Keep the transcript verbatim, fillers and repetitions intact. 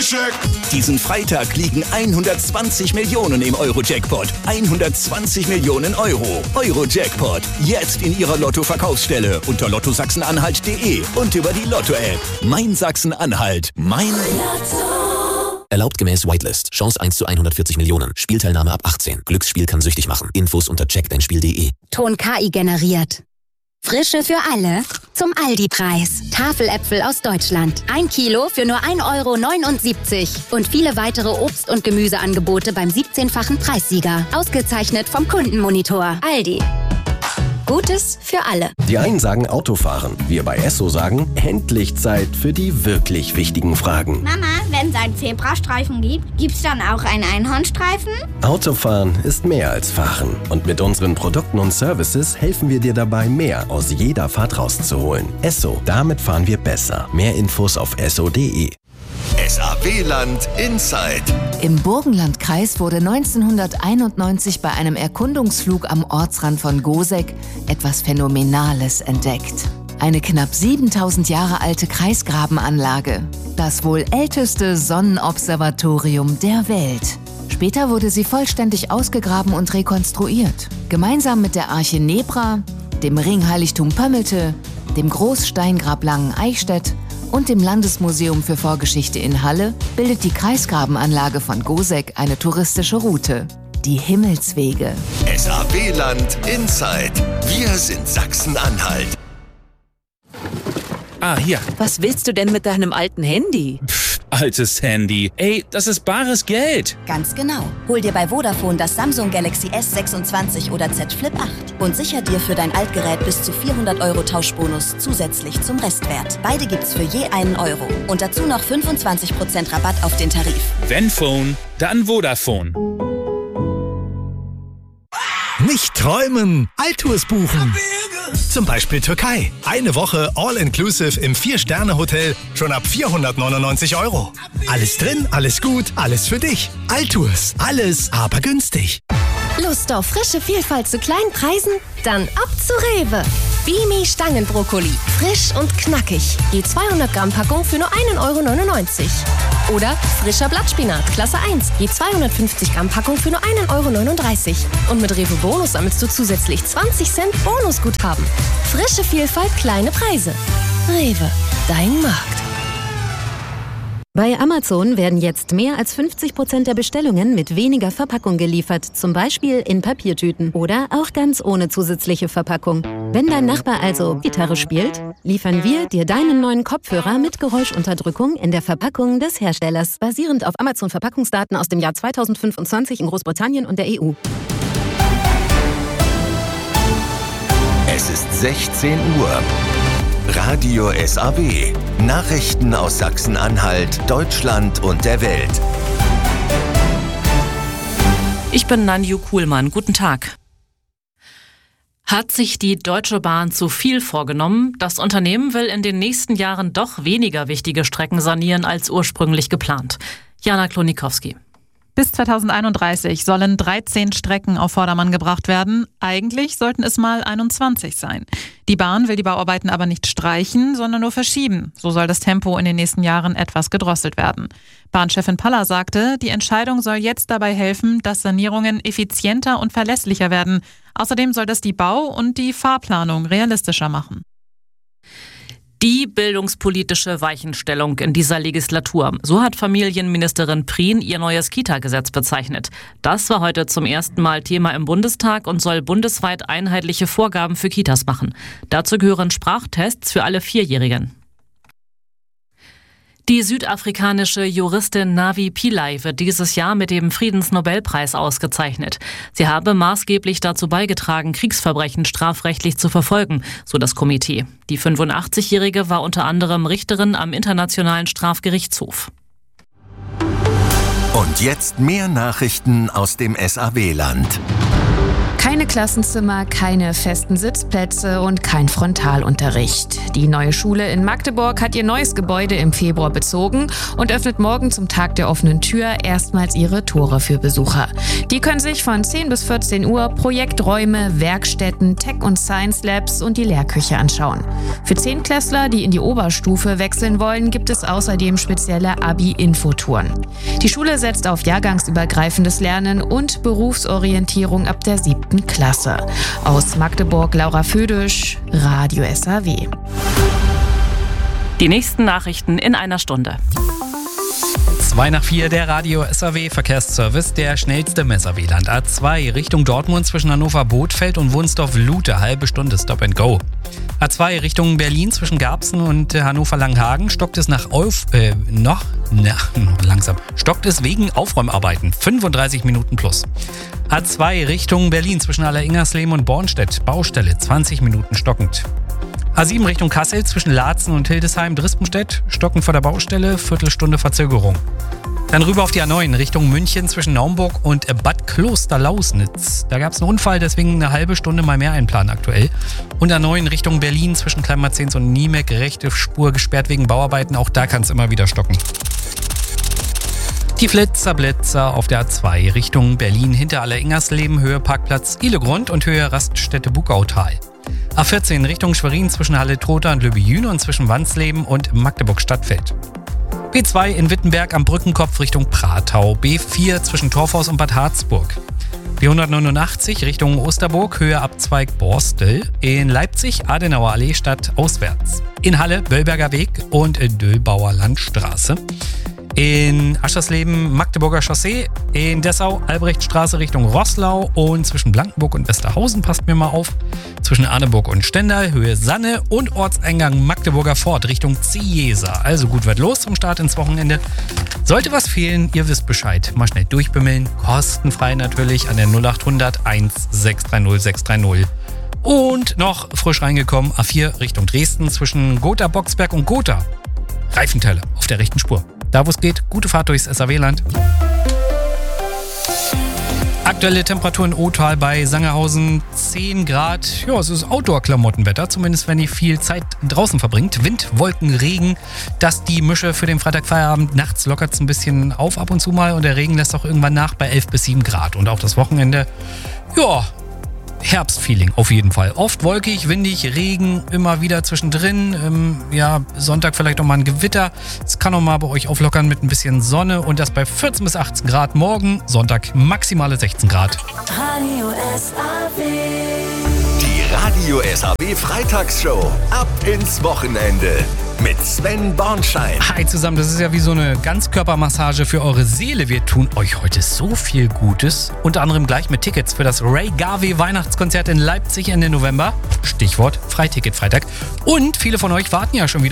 Frischek! Diesen Freitag liegen hundertzwanzig Millionen im Euro-Jackpot. hundertzwanzig Millionen Euro. Euro-Jackpot. Jetzt in Ihrer Lotto-Verkaufsstelle unter lotto sachsen anhalt punkt de und über die Lotto-App. Mein Sachsen-Anhalt. Mein Lotto. Erlaubt gemäß Whitelist. Chance eins zu hundertvierzig Millionen. Spielteilnahme ab achtzehn. Glücksspiel kann süchtig machen. Infos unter check dein spiel punkt de. Ton K I generiert. Frische für alle zum Aldi-Preis. Tafeläpfel aus Deutschland. Ein Kilo für nur ein Euro neunundsiebzig. Und viele weitere Obst- und Gemüseangebote beim siebzehnfachen Preissieger. Ausgezeichnet vom Kundenmonitor. Aldi. Gutes für alle. Die einen sagen Autofahren. Wir bei Esso sagen, endlich Zeit für die wirklich wichtigen Fragen. Mama, wenn es einen Zebrastreifen gibt, gibt's dann auch einen Einhornstreifen? Autofahren ist mehr als Fahren. Und mit unseren Produkten und Services helfen wir dir dabei, mehr aus jeder Fahrt rauszuholen. Esso, damit fahren wir besser. Mehr Infos auf esso punkt de. S A W-Land Inside. Im Burgenlandkreis wurde neunzehnhunderteinundneunzig bei einem Erkundungsflug am Ortsrand von Goseck etwas Phänomenales entdeckt. Eine knapp siebentausend Jahre alte Kreisgrabenanlage. Das wohl älteste Sonnenobservatorium der Welt. Später wurde sie vollständig ausgegraben und rekonstruiert. Gemeinsam mit der Arche Nebra, dem Ringheiligtum Pömmelte, dem Großsteingrab Langen-Eichstätt und dem Landesmuseum für Vorgeschichte in Halle bildet die Kreisgrabenanlage von Goseck eine touristische Route. Die Himmelswege. S A W-Land Inside. Wir sind Sachsen-Anhalt. Ah, hier. Was willst du denn mit deinem alten Handy? Pff, altes Handy. Ey, das ist bares Geld. Ganz genau. Hol dir bei Vodafone das Samsung Galaxy S sechsundzwanzig oder Z Flip acht und sicher dir für dein Altgerät bis zu vierhundert Euro Tauschbonus zusätzlich zum Restwert. Beide gibt's für je einen Euro. Und dazu noch fünfundzwanzig Prozent Rabatt auf den Tarif. Wenn Phone, dann Vodafone. Nicht träumen, Altours buchen. Zum Beispiel Türkei. Eine Woche All-Inclusive im Vier-Sterne-Hotel schon ab vierhundertneunundneunzig Euro. Alles drin, alles gut, alles für dich. Altours. Alles, aber günstig. Lust auf frische Vielfalt zu kleinen Preisen? Dann ab zu Rewe. Bimi Stangenbrokkoli. Frisch und knackig. Je zweihundert Gramm Packung für nur ein Euro neunundneunzig. Oder frischer Blattspinat, Klasse eins. Je zweihundertfünfzig Gramm Packung für nur ein Euro neununddreißig. Und mit Rewe Bonus sammelst du zusätzlich zwanzig Cent Bonusguthaben. Frische Vielfalt, kleine Preise. Rewe, dein Markt. Bei Amazon werden jetzt mehr als fünfzig Prozent der Bestellungen mit weniger Verpackung geliefert, zum Beispiel in Papiertüten oder auch ganz ohne zusätzliche Verpackung. Wenn dein Nachbar also Gitarre spielt, liefern wir dir deinen neuen Kopfhörer mit Geräuschunterdrückung in der Verpackung des Herstellers, basierend auf Amazon-Verpackungsdaten aus dem Jahr zweitausendfünfundzwanzig in Großbritannien und der E U. Es ist sechzehn Uhr. Radio S A W. Nachrichten aus Sachsen-Anhalt, Deutschland und der Welt. Ich bin Nanju Kuhlmann. Guten Tag. Hat sich die Deutsche Bahn zu viel vorgenommen? Das Unternehmen will in den nächsten Jahren doch weniger wichtige Strecken sanieren als ursprünglich geplant. Jana Klonikowski. Bis zweitausendeinunddreißig sollen dreizehn Strecken auf Vordermann gebracht werden. Eigentlich sollten es mal einundzwanzig sein. Die Bahn will die Bauarbeiten aber nicht streichen, sondern nur verschieben. So soll das Tempo in den nächsten Jahren etwas gedrosselt werden. Bahnchefin Paller sagte, die Entscheidung soll jetzt dabei helfen, dass Sanierungen effizienter und verlässlicher werden. Außerdem soll das die Bau- und die Fahrplanung realistischer machen. Die bildungspolitische Weichenstellung in dieser Legislatur. So hat Familienministerin Prien ihr neues Kita-Gesetz bezeichnet. Das war heute zum ersten Mal Thema im Bundestag und soll bundesweit einheitliche Vorgaben für Kitas machen. Dazu gehören Sprachtests für alle Vierjährigen. Die südafrikanische Juristin Navi Pillay wird dieses Jahr mit dem Friedensnobelpreis ausgezeichnet. Sie habe maßgeblich dazu beigetragen, Kriegsverbrechen strafrechtlich zu verfolgen, so das Komitee. Die fünfundachtzigjährige war unter anderem Richterin am Internationalen Strafgerichtshof. Und jetzt mehr Nachrichten aus dem S A W-Land. Keine Klassenzimmer, keine festen Sitzplätze und kein Frontalunterricht. Die neue Schule in Magdeburg hat ihr neues Gebäude im Februar bezogen und öffnet morgen zum Tag der offenen Tür erstmals ihre Tore für Besucher. Die können sich von zehn bis vierzehn Uhr Projekträume, Werkstätten, Tech- und Science Labs und die Lehrküche anschauen. Für Zehntklässler, die in die Oberstufe wechseln wollen, gibt es außerdem spezielle Abi-Infotouren. Die Schule setzt auf jahrgangsübergreifendes Lernen und Berufsorientierung ab der siebten Klasse. Aus Magdeburg Laura Födisch, Radio S A W. Die nächsten Nachrichten in einer Stunde. zwei nach vier, der Radio S A W Verkehrsservice, der schnellste im S A W-Land. A zwei Richtung Dortmund zwischen Hannover-Bothfeld und Wunsdorf-Lute, halbe Stunde Stop and Go. A zwei Richtung Berlin zwischen Garbsen und Hannover-Langhagen stockt es nach auf, äh, noch, na, noch langsam, stockt es wegen Aufräumarbeiten, fünfunddreißig Minuten plus. A zwei Richtung Berlin zwischen Aller-Ingersleben und Bornstedt, Baustelle, zwanzig Minuten stockend. A sieben Richtung Kassel zwischen Laatzen und Hildesheim-Drispenstedt, stocken vor der Baustelle, Viertelstunde Verzögerung. Dann rüber auf die A neun Richtung München zwischen Naumburg und Bad Klosterlausnitz. Da gab es einen Unfall, deswegen eine halbe Stunde mal mehr einplanen aktuell. Und A neun Richtung Berlin zwischen Kleinmarzens und Niemek, rechte Spur gesperrt wegen Bauarbeiten, auch da kann es immer wieder stocken. Die Flitzer-Blitzer auf der A zwei Richtung Berlin hinter Aller-Ingersleben, Höhe Parkplatz Ihlegrund und Höhe Raststätte Bugautal. A vierzehn Richtung Schwerin zwischen Halle-Trotha und Lübbe-Jüne und zwischen Wansleben und Magdeburg-Stadtfeld. B zwei in Wittenberg am Brückenkopf Richtung Pratau. B vier zwischen Torfhaus und Bad Harzburg. B hundertneunundachtzig Richtung Osterburg, Höhe Abzweig Borstel. In Leipzig Adenauer Allee Stadt auswärts. In Halle Böllberger Weg und Döllbauer Landstraße. In Aschersleben Magdeburger Chaussee, in Dessau Albrechtstraße Richtung Roßlau und zwischen Blankenburg und Westerhausen, passt mir mal auf, zwischen Arneburg und Stendal, Höhe Sanne und Ortseingang Magdeburger Fort Richtung Ziesa. Also gut wird los zum Start ins Wochenende. Sollte was fehlen, ihr wisst Bescheid. Mal schnell durchbimmeln, kostenfrei natürlich an der null acht hundert eins sechs drei null sechs drei null. Und noch frisch reingekommen, A vier Richtung Dresden zwischen Gotha Boxberg und Gotha. Reifenteile auf der rechten Spur. Da wo es geht, gute Fahrt durchs S A W-Land. Aktuelle Temperatur in Othal bei Sangerhausen zehn Grad. Ja, es ist Outdoor-Klamottenwetter, zumindest wenn ihr viel Zeit draußen verbringt. Wind, Wolken, Regen, das die Mische für den Freitagfeierabend. Nachts lockert es ein bisschen auf ab und zu mal und der Regen lässt auch irgendwann nach bei elf bis sieben Grad. Und auch das Wochenende, ja, Herbstfeeling auf jeden Fall. Oft wolkig, windig, Regen, immer wieder zwischendrin. Ähm, ja, Sonntag vielleicht auch mal ein Gewitter. Es kann auch mal bei euch auflockern mit ein bisschen Sonne und das bei vierzehn bis achtzehn Grad. Morgen, Sonntag, maximale sechzehn Grad. Radio S A W. Die Radio S A W Freitagsshow. Ab ins Wochenende. Mit Sven Bornschein. Hi zusammen, das ist ja wie so eine Ganzkörpermassage für eure Seele. Wir tun euch heute so viel Gutes. Unter anderem gleich mit Tickets für das Ray Garvey Weihnachtskonzert in Leipzig Ende November. Stichwort Freiticket Freitag. Und viele von euch warten ja schon wieder